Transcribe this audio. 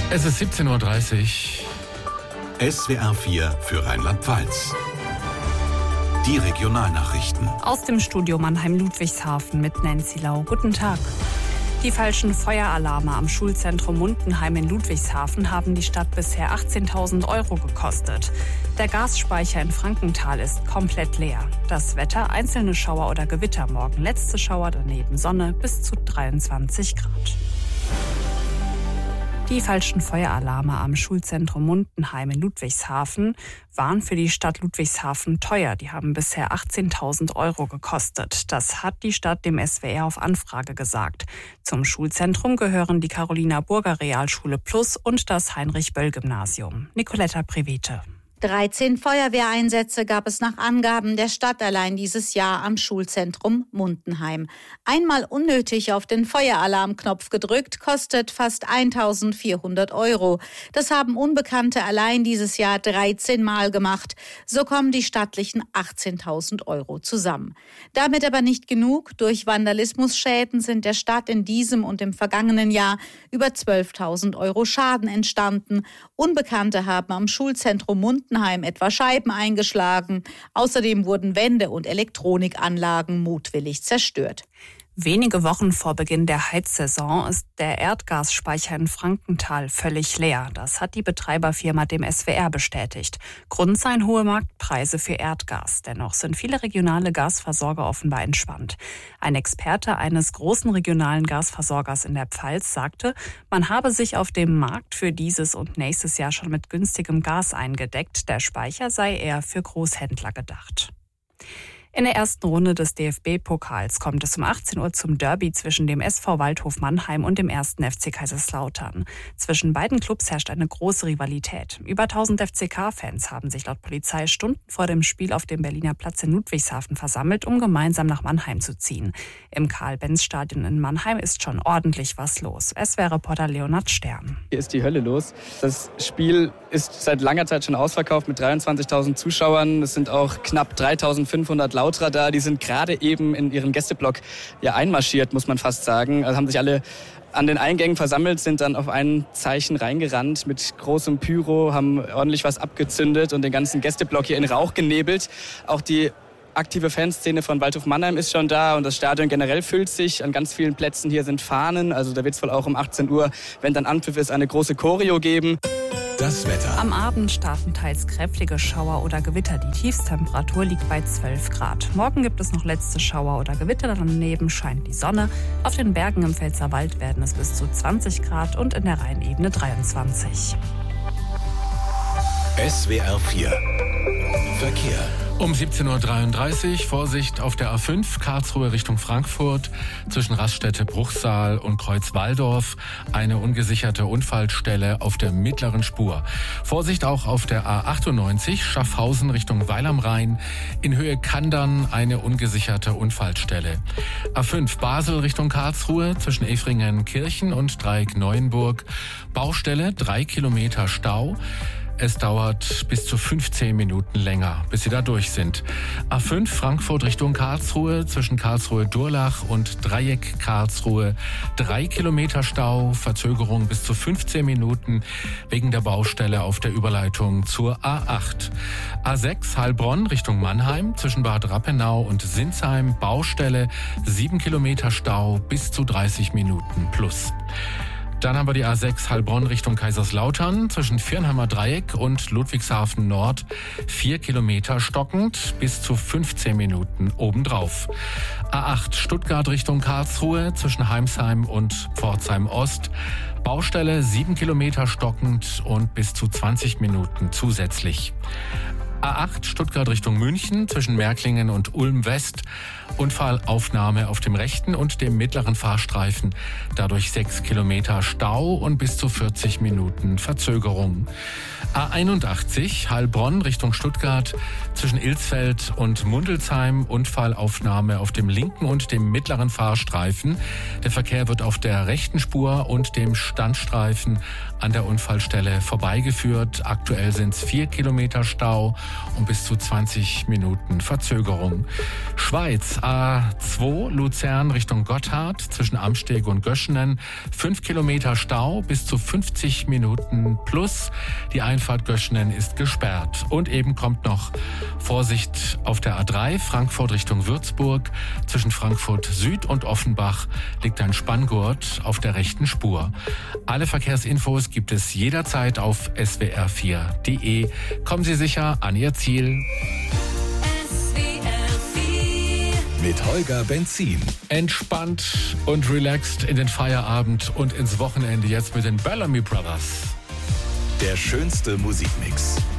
Es ist 17:30 Uhr. SWR 4 für Rheinland-Pfalz. Die Regionalnachrichten. Aus dem Studio Mannheim-Ludwigshafen mit Nancy Lau. Guten Tag. Die falschen Feueralarme am Schulzentrum Mundenheim in Ludwigshafen haben die Stadt bisher 18.000 € gekostet. Der Gasspeicher in Frankenthal ist komplett leer. Das Wetter, einzelne Schauer oder Gewitter, morgen letzte Schauer, daneben Sonne bis zu 23 Grad. Die falschen Feueralarme am Schulzentrum Mundenheim in Ludwigshafen waren für die Stadt Ludwigshafen teuer. Die haben bisher 18.000 € gekostet. Das hat die Stadt dem SWR auf Anfrage gesagt. Zum Schulzentrum gehören die Carolina-Burger-Realschule Plus und das Heinrich-Böll-Gymnasium. Nicoletta Privete. 13 Feuerwehreinsätze gab es nach Angaben der Stadt allein dieses Jahr am Schulzentrum Mundenheim. Einmal unnötig auf den Feueralarmknopf gedrückt, kostet fast 1.400 €. Das haben Unbekannte allein dieses Jahr 13 Mal gemacht. So kommen die stattlichen 18.000 € zusammen. Damit aber nicht genug. Durch Vandalismusschäden sind der Stadt in diesem und im vergangenen Jahr über 12.000 € Schaden entstanden. Unbekannte haben am Schulzentrum Mundenheim etwa Scheiben eingeschlagen. Außerdem wurden Wände und Elektronikanlagen mutwillig zerstört. Wenige Wochen vor Beginn der Heizsaison ist der Erdgasspeicher in Frankenthal völlig leer. Das hat die Betreiberfirma dem SWR bestätigt. Grund seien hohe Marktpreise für Erdgas. Dennoch sind viele regionale Gasversorger offenbar entspannt. Ein Experte eines großen regionalen Gasversorgers in der Pfalz sagte, man habe sich auf dem Markt für dieses und nächstes Jahr schon mit günstigem Gas eingedeckt. Der Speicher sei eher für Großhändler gedacht. In der ersten Runde des DFB-Pokals kommt es um 18 Uhr zum Derby zwischen dem SV Waldhof Mannheim und dem 1. FC Kaiserslautern. Zwischen beiden Clubs herrscht eine große Rivalität. Über 1000 FCK-Fans haben sich laut Polizei Stunden vor dem Spiel auf dem Berliner Platz in Ludwigshafen versammelt, um gemeinsam nach Mannheim zu ziehen. Im Karl-Benz-Stadion in Mannheim ist schon ordentlich was los. SWR-Reporter Leonhard Stern. Hier ist die Hölle los. Das Spiel ist seit langer Zeit schon ausverkauft mit 23.000 Zuschauern. Es sind auch knapp 3.500 Lauterer da, die sind gerade eben in ihren Gästeblock einmarschiert, muss man fast sagen. Also haben sich alle an den Eingängen versammelt, sind dann auf ein Zeichen reingerannt mit großem Pyro, haben ordentlich was abgezündet und den ganzen Gästeblock hier in Rauch genebelt. Auch die aktive Fanszene von Waldhof Mannheim ist schon da und das Stadion generell füllt sich. An ganz vielen Plätzen hier sind Fahnen, also da wird es wohl auch um 18 Uhr, wenn dann Anpfiff ist, eine große Choreo geben. Das Wetter. Am Abend starten teils kräftige Schauer oder Gewitter. Die Tiefsttemperatur liegt bei 12 Grad. Morgen gibt es noch letzte Schauer oder Gewitter. Daneben scheint die Sonne. Auf den Bergen im Pfälzerwald werden es bis zu 20 Grad und in der Rheinebene 23. SWR 4 Verkehr. Um 17:33 Uhr Vorsicht auf der A5 Karlsruhe Richtung Frankfurt zwischen Raststätte Bruchsal und Kreuz Walldorf. Eine ungesicherte Unfallstelle auf der mittleren Spur. Vorsicht auch auf der A98 Schaffhausen Richtung Weil am Rhein. In Höhe Kandern eine ungesicherte Unfallstelle. A5 Basel Richtung Karlsruhe zwischen Efringen-Kirchen und Dreieck-Neuenburg. Baustelle, 3 Kilometer Stau. Es dauert bis zu 15 Minuten länger, bis Sie da durch sind. A5 Frankfurt Richtung Karlsruhe zwischen Karlsruhe-Durlach und Dreieck Karlsruhe. 3 Kilometer Stau, Verzögerung bis zu 15 Minuten wegen der Baustelle auf der Überleitung zur A8. A6 Heilbronn Richtung Mannheim zwischen Bad Rappenau und Sinsheim. Baustelle, 7 Kilometer Stau bis zu 30 Minuten plus. Dann haben wir die A6 Heilbronn Richtung Kaiserslautern zwischen Viernheimer Dreieck und Ludwigshafen Nord. 4 Kilometer stockend bis zu 15 Minuten obendrauf. A8 Stuttgart Richtung Karlsruhe zwischen Heimsheim und Pforzheim Ost. Baustelle 7 Kilometer stockend und bis zu 20 Minuten zusätzlich. A8 Stuttgart Richtung München zwischen Märklingen und Ulm West. Unfallaufnahme auf dem rechten und dem mittleren Fahrstreifen. Dadurch 6 Kilometer Stau und bis zu 40 Minuten Verzögerung. A81 Heilbronn Richtung Stuttgart zwischen Ilsfeld und Mundelsheim. Unfallaufnahme auf dem linken und dem mittleren Fahrstreifen. Der Verkehr wird auf der rechten Spur und dem Standstreifen an der Unfallstelle vorbeigeführt. Aktuell sind es 4 Kilometer Stau und bis zu 20 Minuten Verzögerung. Schweiz, A2 Luzern Richtung Gotthard zwischen Amsteg und Göschenen. 5 Kilometer Stau, bis zu 50 Minuten plus. Die Einfahrt Göschenen ist gesperrt. Und eben kommt noch Vorsicht auf der A3 Frankfurt Richtung Würzburg. Zwischen Frankfurt Süd und Offenbach liegt ein Spanngurt auf der rechten Spur. Alle Verkehrsinfos gibt es jederzeit auf swr4.de. Kommen Sie sicher an Ihr Ziel. Mit Holger Benzin. Entspannt und relaxed in den Feierabend und ins Wochenende jetzt mit den Bellamy Brothers. Der schönste Musikmix.